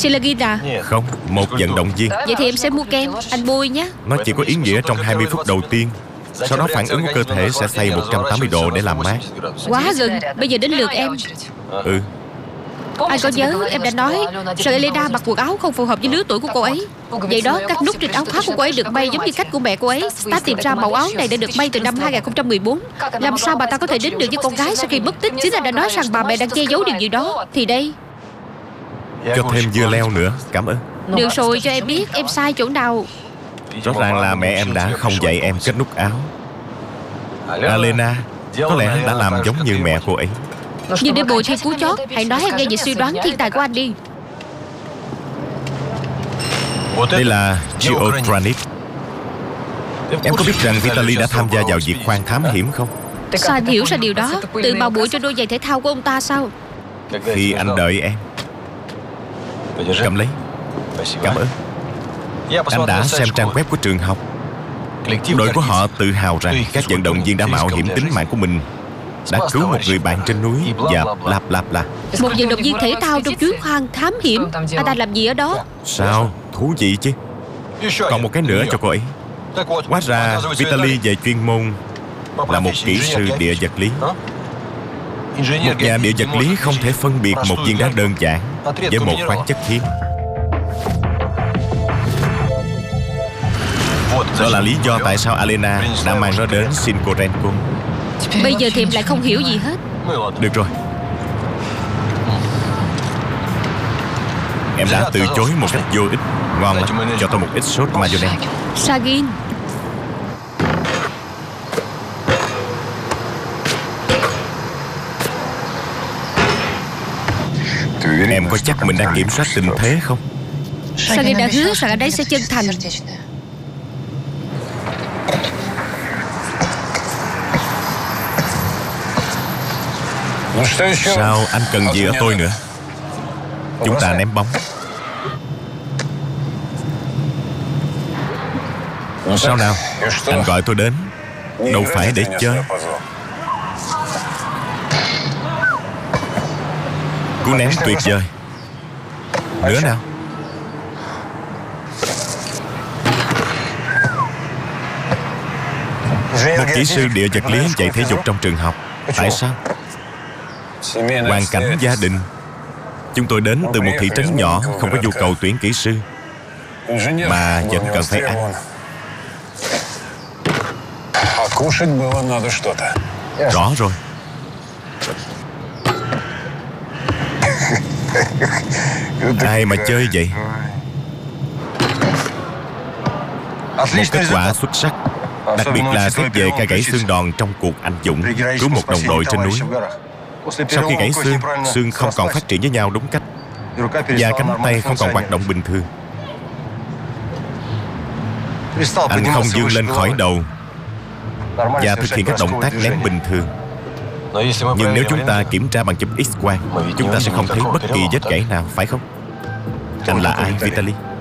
Silagin à? Không, một vận động viên. Vậy thì em sẽ mua kem. Anh bôi nhé. Nó chỉ có ý nghĩa trong 20 phút đầu tiên. Sau đó phản ứng của cơ thể sẽ xoay 180 độ để làm mát. Quá gần. Bây giờ đến lượt em. Ừ. Anh có nhớ em đã nói rằng Elena mặc quần áo không phù hợp với lứa tuổi của cô ấy. Vậy đó, các nút trên áo khoác của cô ấy được may giống như cách của mẹ cô ấy. Ta tìm ra mẫu áo này đã được may từ năm 2014. Làm sao bà ta có thể đến được với con gái sau khi mất tích? Chính là đã nói rằng bà mẹ đang che giấu điều gì đó. Thì đây. Cho thêm dưa leo nữa, cảm ơn. Được rồi, cho em biết em sai chỗ nào. Rõ ràng là mẹ em đã không dạy em kết nút áo. Elena có lẽ đã làm giống như mẹ cô ấy. Nhưng để bồi thêm cú chót, hãy nói em nghe về suy đoán thiên tài của anh đi. Đây là Geotranit. Em có biết rằng Vitaly đã tham gia vào việc khoan thám hiểm không? Sao anh hiểu ra điều đó? Tự bào bụi cho đôi giày thể thao của ông ta sao? Khi anh đợi em. Cầm lấy. Cảm ơn. Anh đã xem trang web của trường học. Đội của họ tự hào rằng các vận động viên đã mạo hiểm tính mạng của mình, đã cứu một người bạn trên núi và bla bla bla. Một vận động viên thể thao trong chuyến khoan thám hiểm. Anh ta làm gì ở đó? Sao? Thú vị chứ. Còn một cái nữa cho cô ấy. Hóa ra Vitaly về chuyên môn là một kỹ sư địa vật lý. Một nhà địa vật lý không thể phân biệt một viên đá đơn giản với một khoáng chất hiếm. Đó là lý do tại sao Elena đã mang nó đến Sinkorenko. Bây giờ thì em lại không hiểu gì hết. Được rồi. Em đã từ chối một cách vô ích. Ngon lắm. Cho tôi một ít sốt mayonnaise. Sagin. Em có chắc mình đang kiểm soát tình thế không? Sagin đã hứa rằng anh ấy sẽ chân thành. Sao anh cần gì ở tôi nữa? Chúng ta ném bóng. Sao nào? Anh gọi tôi đến đâu phải để chơi. Cú ném tuyệt vời. Nữa nào. Một kỹ sư địa vật lý dạy thể dục trong trường học. Tại sao? Hoàn cảnh gia đình. Chúng tôi đến từ một thị trấn nhỏ, không có nhu cầu tuyển kỹ sư, mà vẫn cần phải ăn. Rõ rồi. Ai mà chơi vậy? Một kết quả xuất sắc, đặc biệt là xét về ca gãy xương đòn trong cuộc anh dũng cứu một đồng đội trên núi. Sau khi gãy xương, xương không còn phát triển với nhau đúng cách, và cánh tay không còn hoạt động bình thường. Anh không vươn lên khỏi đầu và thực hiện các động tác ném bình thường. Nhưng nếu chúng ta kiểm tra bằng chụp X-quang, chúng ta sẽ không thấy bất kỳ vết gãy nào, phải không? Anh là ai, Vitaly?